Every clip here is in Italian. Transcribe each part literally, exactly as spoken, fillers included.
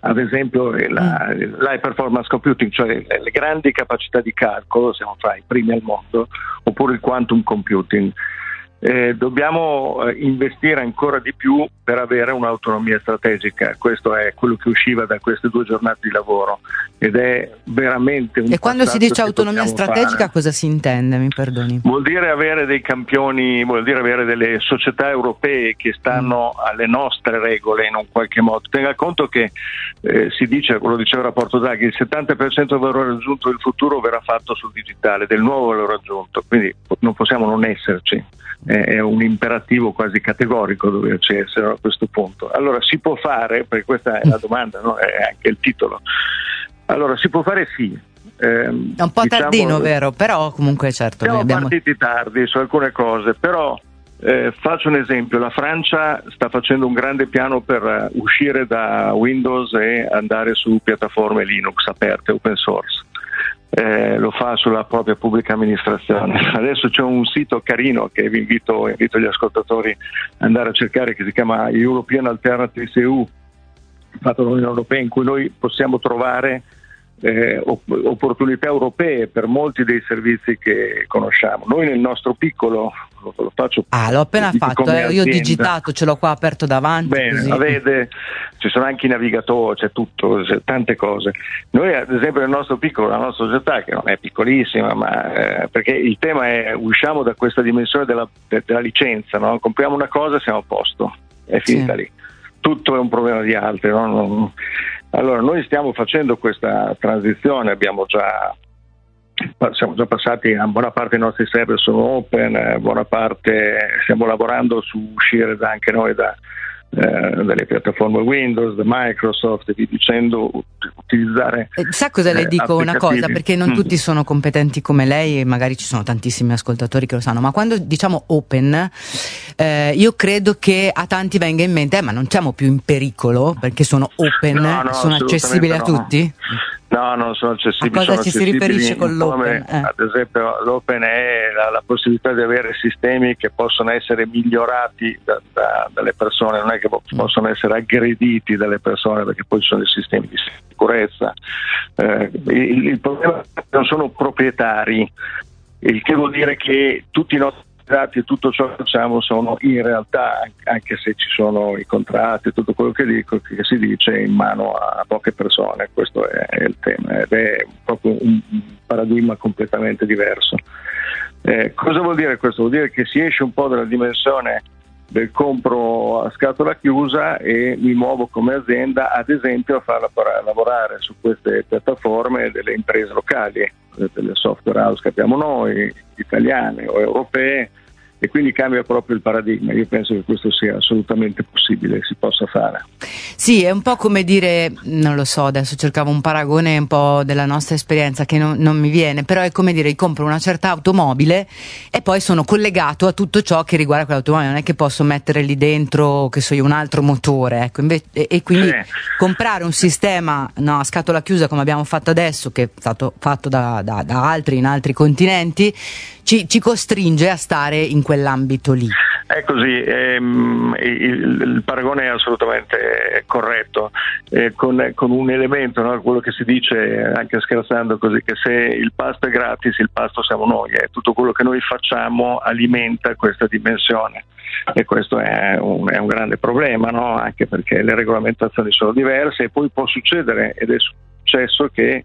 ad esempio la, mm. l'high performance computing, cioè le, le grandi capacità di calcolo, siamo fra i primi al mondo, oppure il quantum computing. Eh, dobbiamo eh, investire ancora di più per avere un'autonomia strategica. Questo è quello che usciva da queste due giornate di lavoro ed è veramente un E quando si dice autonomia strategica fare. Cosa si intende? Mi perdoni. Vuol dire avere dei campioni, vuol dire avere delle società europee che stanno mm. alle nostre regole in un qualche modo. Tenga conto che eh, si dice, lo diceva il rapporto Draghi, il settanta per cento del valore aggiunto del futuro verrà fatto sul digitale, del nuovo valore aggiunto, quindi non possiamo non esserci. È un imperativo quasi categorico doverci essere a questo punto. Allora si può fare, perché questa è la domanda, no? È anche il titolo. Allora si può fare sì. Ehm, è un po' diciamo, tardino, vero? Però comunque certo. Siamo abbiamo... partiti tardi su alcune cose, però eh, faccio un esempio. La Francia sta facendo un grande piano per uscire da Windows e andare su piattaforme Linux aperte, open source. Eh, lo fa sulla propria pubblica amministrazione. Adesso c'è un sito carino che vi invito, invito gli ascoltatori ad andare a cercare, che si chiama European Alternatives E U, fatto dall'Unione Europea, in cui noi possiamo trovare eh, opportunità europee per molti dei servizi che conosciamo. Noi nel nostro piccolo, lo, lo faccio ah l'ho appena fatto, eh, io ho digitato, ce l'ho qua aperto davanti. Bene, così. La vede, ci sono anche i navigatori, c'è tutto, c'è tante cose. Noi ad esempio nel nostro piccolo, la nostra società, che non è piccolissima, ma eh, perché il tema è usciamo da questa dimensione della, de, della licenza, no? Compriamo una cosa e siamo a posto, è finita sì. lì. Tutto è un problema di altri, no? Non, allora noi stiamo facendo questa transizione, abbiamo già siamo già passati, a buona parte dei nostri server sono open, buona parte stiamo lavorando su uscire da, anche noi da eh, dalle piattaforme Windows, da Microsoft e via dicendo, utilizzare. Eh, sa cosa le dico una cosa, perché non mm. tutti sono competenti come lei e magari ci sono tantissimi ascoltatori che lo sanno, ma quando diciamo open eh, io credo che a tanti venga in mente eh, ma non siamo più in pericolo perché sono open, no, no, sono accessibili a no. tutti? No, non sono accessibili. A cosa sono ci si riferisce con l'open? Come, eh. Ad esempio l'open è la, la possibilità di avere sistemi che possono essere migliorati da, da, dalle persone, non è che possono essere aggrediti dalle persone, perché poi ci sono i sistemi di sicurezza. Eh, il, il problema è che non sono proprietari, il che vuol dire che tutti i nostri dati e tutto ciò che facciamo sono in realtà, anche se ci sono i contratti e tutto quello che dico, che si dice, in mano a poche persone. Questo è il tema ed è proprio un paradigma completamente diverso. Eh, cosa vuol dire questo? Vuol dire che si esce un po' dalla dimensione del compro a scatola chiusa e mi muovo come azienda, ad esempio, a far lavorare su queste piattaforme delle imprese locali, delle software house che abbiamo noi, italiane o europee, e quindi cambia proprio il paradigma. Io penso che questo sia assolutamente possibile, si possa fare. Sì, è un po' come dire, non lo so, adesso cercavo un paragone un po' della nostra esperienza che non, non mi viene, però è come dire, io compro una certa automobile e poi sono collegato a tutto ciò che riguarda quell'automobile, non è che posso mettere lì dentro, che so io, un altro motore, ecco, invece, e, e quindi sì. comprare un sistema no, a scatola chiusa come abbiamo fatto adesso, che è stato fatto da, da, da altri in altri continenti, ci, ci costringe a stare in quell'ambito lì. È così, ehm, il, il paragone è assolutamente corretto, eh, con, con un elemento, no, quello che si dice anche scherzando così, che se il pasto è gratis il pasto siamo noi, e tutto quello che noi facciamo alimenta questa dimensione, e questo è un, è un grande problema, no? Anche perché le regolamentazioni sono diverse, e poi può succedere, ed è successo, che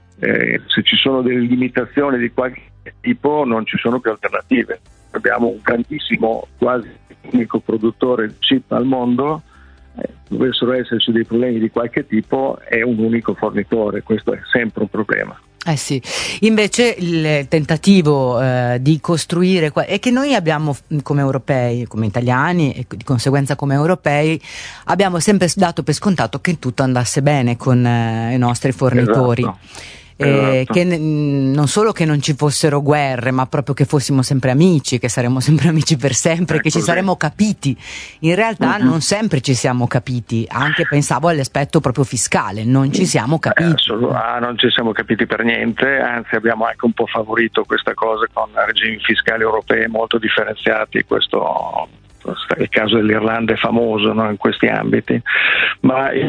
eh, se ci sono delle limitazioni di qualche tipo non ci sono più alternative. Abbiamo un grandissimo, quasi unico produttore di chip al mondo, eh, dovessero esserci dei problemi di qualche tipo è un unico fornitore, questo è sempre un problema. Eh sì, invece il tentativo eh, di costruire qua- è che noi abbiamo come europei, come italiani e di conseguenza come europei abbiamo sempre dato per scontato che tutto andasse bene con eh, i nostri fornitori. Esatto. Eh, esatto. che n- non solo che non ci fossero guerre, ma proprio che fossimo sempre amici, che saremmo sempre amici per sempre, è che così. Ci saremmo capiti. In realtà mm-hmm. non sempre ci siamo capiti, anche pensavo all'aspetto proprio fiscale, non ci siamo capiti. Eh, assolu- ah, non ci siamo capiti per niente, anzi abbiamo anche un po' favorito questa cosa con regimi fiscali europei molto differenziati. Questo il caso dell'Irlanda è famoso, no, in questi ambiti, ma